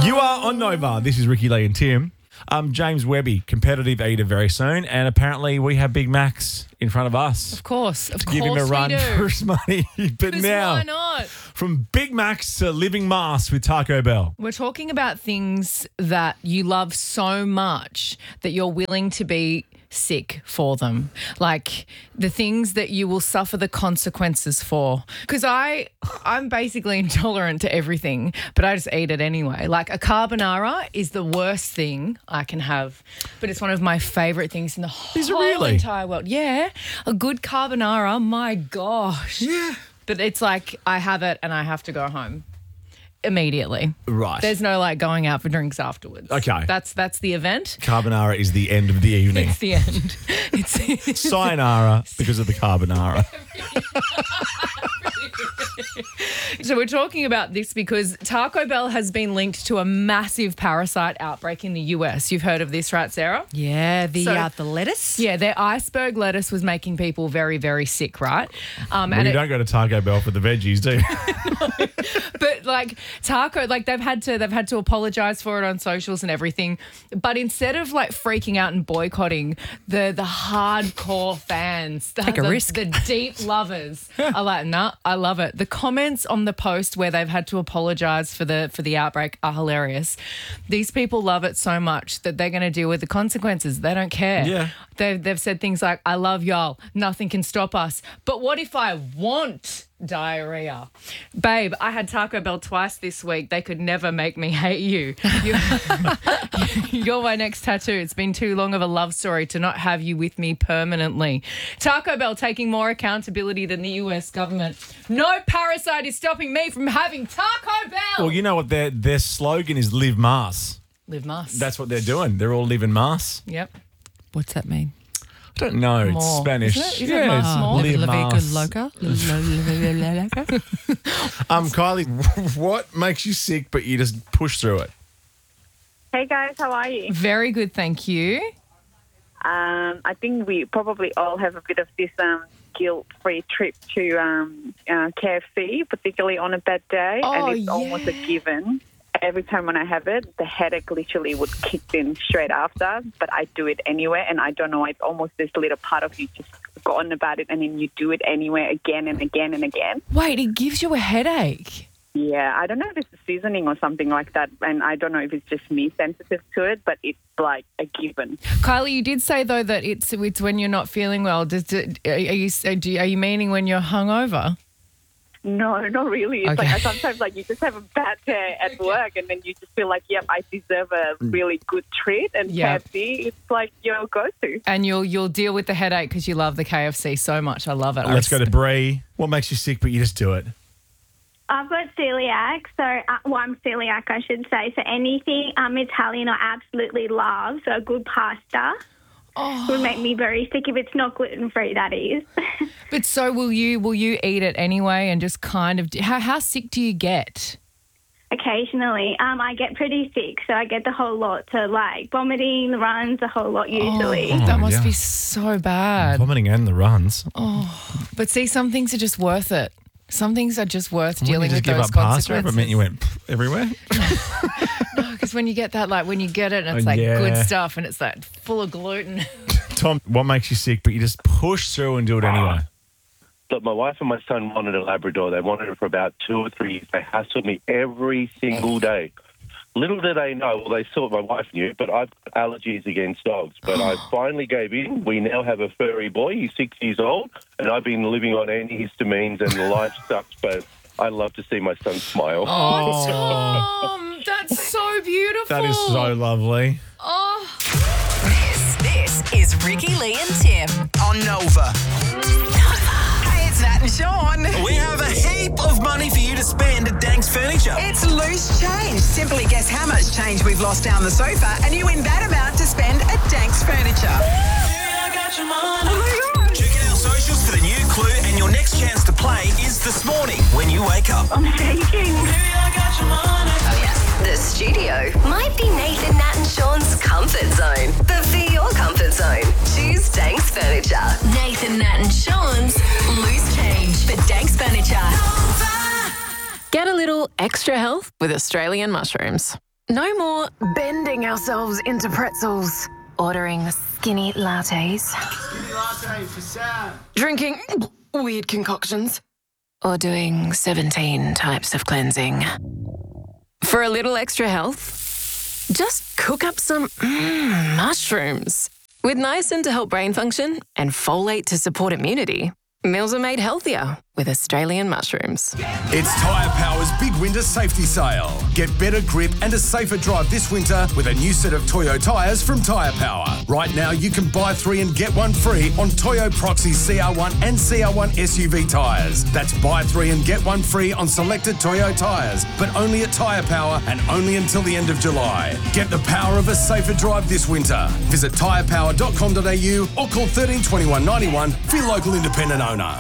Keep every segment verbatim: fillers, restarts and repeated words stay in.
You are on Nova. This is Ricky Lee and Tim. Um, James Webby, competitive eater very soon, and apparently we have Big Macs in front of us. Of course, of to course give him a run we do. for his money. But now, why not? From Big Macs to living Mars with Taco Bell. We're talking about things that you love so much that you're willing to be sick for them. Like the things that you will suffer the consequences for. Because I, I'm basically intolerant to everything, but I just eat it anyway. Like a carbonara is the worst thing I can have, but it's one of my favourite things in the Is it whole really? entire world. Yeah, a good carbonara, my gosh. Yeah. But it's like I have it and I have to go home immediately. Right. There's no like going out for drinks afterwards. Okay. That's that's the event. Carbonara is the end of the evening. It's the end. It's, it's Sayonara because of the carbonara. So we're talking about this because Taco Bell has been linked to a massive parasite outbreak in the U S. You've heard of this, right, Sarah? Yeah, the So- uh, the lettuce. Yeah, their iceberg lettuce was making people very, very sick, right? Um, Well, and you it- don't go to Taco Bell for the veggies, do you? But like Taco, like they've had to they've had to apologize for it on socials and everything. But instead of like freaking out and boycotting, the the hardcore fans, the, Take a the, risk. the deep lovers are like, nah, I love it. The comments on the post where they've had to apologize for the for the outbreak are hilarious. These people love it so much that they're going to deal with the consequences. They don't care. Yeah. They've they've said things like, I love y'all, nothing can stop us. But what if I want diarrhea? Babe, I had Taco Bell twice this week. They could never make me hate you. You- You're my next tattoo. It's been too long of a love story to not have you with me permanently. Taco Bell taking more accountability than the U S government. No parasite is stopping me from having Taco Bell. Well, you know what? Their, their slogan is Live Mars. Live Mars. That's what they're doing. They're all living Mars. Yep. What's that mean? I don't know. It's More. Spanish. Isn't it? Isn't it yeah, Mars it's more? Live La Vica Mars. Loca. Loca. Um, Kylie, what makes you sick but you just push through it? Hey guys, how are you? Very good, thank you. Um, I think we probably all have a bit of this um, guilt-free trip to um, uh, K F C, particularly on a bad day, Oh, and it's almost a yeah. given. Every time when I have it, the headache literally would kick in straight after, but I do it anyway, and I don't know, it's almost this little part of you just forgotten about it, and then you do it anyway again and again and again. Wait, it gives you a headache. Yeah, I don't know if it's the seasoning or something like that, and I don't know if it's just me sensitive to it, but it's like a given. Kylie, you did say though that it's it's when you're not feeling well. Does it, are you do you- are you meaning when you're hungover? No, not really. It's Okay. like I sometimes like you just have a bad day at work and then you just feel like, yep, I deserve a really good treat. And Yeah. K F C, it's like your go-to. And you'll you'll deal with the headache because you love the K F C so much. I love it. I Let's go to res- Bree. What makes you sick but you just do it? I've got celiac, so uh, well, I'm celiac, I should say. So anything um, Italian, I absolutely love. So a good pasta would make me very sick if it's not gluten free. That is. But so will you? Will you eat it anyway and just kind of? How how sick do you get? Occasionally, um, I get pretty sick, so I get the whole lot. So like vomiting, the runs, the whole lot usually. Oh, that Oh, must yeah. be so bad. Vomiting and the runs. But see, some things are just worth it. Some things are just worth Wouldn't dealing you with just give those up pasta if it consequences. meant you went pff, everywhere? Because when you get that, like when you get it, and it's Oh, like yeah. good stuff, and it's like full of gluten. Tom, what makes you sick but you just push through and do it anyway? Look, my wife and my son wanted a Labrador. They wanted it for about two or three years. They hassled me every single day. Little did they know, well, they thought my wife knew, but I've got allergies against dogs. But I finally gave in. We now have a furry boy. He's six years old, and I've been living on antihistamines, and life sucks, but I love to see my son smile. Oh, Tom, that's so beautiful. That is so lovely. Oh. This, this is Ricky, Lee and Tim. On Nova. Hey, it's Nat and Sean. We have a heap of money for you to spend at Danks Furniture. It's loose change. Simply guess how much change we've lost down the sofa and you win that amount to spend at Danks Furniture. Yeah, I got your money. Oh my God. Check out our socials for the new clue, and your next chance to play is this morning when you wake up. I'm shaking. Yeah, I got your money. Oh, yes. The studio might be Nathan, Nat and Sean's comfort zone, but for your comfort zone, choose Danks Furniture. Nathan, Nat and Sean's loose change for Danks Furniture. Get a little extra health with Australian mushrooms. No more bending ourselves into pretzels. Ordering skinny lattes. Skinny latte for Sam. Drinking weird concoctions. Or doing seventeen types of cleansing. For a little extra health, just cook up some mm, mushrooms. With niacin to help brain function and folate to support immunity, meals are made healthier with Australian mushrooms. It's Tyre Power's big winter safety sale. Get better grip and a safer drive this winter with a new set of Toyo tyres from Tyre Power. Right now, you can buy three and get one free on Toyo Proxy C R one and C R one S U V tyres. That's buy three and get one free on selected Toyo tyres, but only at Tyre Power and only until the end of July. Get the power of a safer drive this winter. Visit tyre power dot com dot a u or call thirteen twenty-one ninety-one for your local independent owner.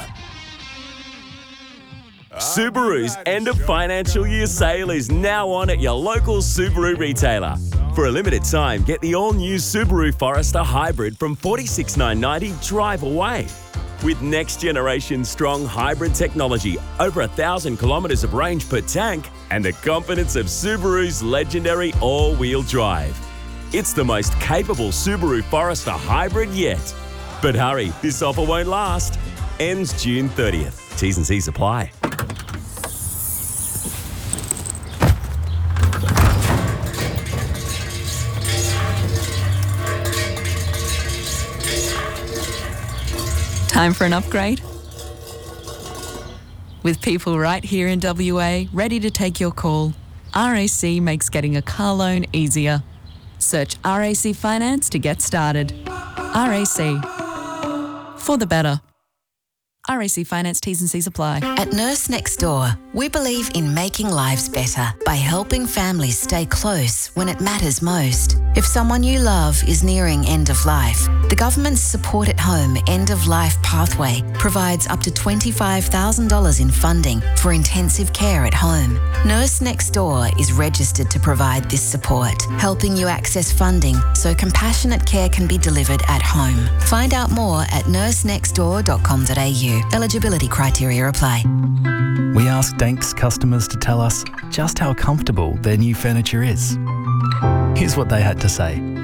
Subaru's end of financial year sale is now on at your local Subaru retailer. For a limited time, get the all-new Subaru Forester Hybrid from forty-six thousand nine hundred ninety drive away. With next-generation strong hybrid technology, over a thousand kilometres of range per tank, and the confidence of Subaru's legendary all-wheel drive. It's the most capable Subaru Forester Hybrid yet. But hurry, this offer won't last. Ends June thirtieth. T's and C's apply. Time for an upgrade? With people right here in W A ready to take your call, R A C makes getting a car loan easier. Search R A C Finance to get started. R A C. For the better. R A C Finance T's and C's apply. At Nurse Next Door, we believe in making lives better by helping families stay close when it matters most. If someone you love is nearing end of life, the government's Support at Home End of Life Pathway provides up to twenty-five thousand dollars in funding for intensive care at home. Nurse Next Door is registered to provide this support, helping you access funding so compassionate care can be delivered at home. Find out more at nurse next door dot com dot a u. Eligibility criteria apply. We asked Danks customers to tell us just how comfortable their new furniture is. Here's what they had to say.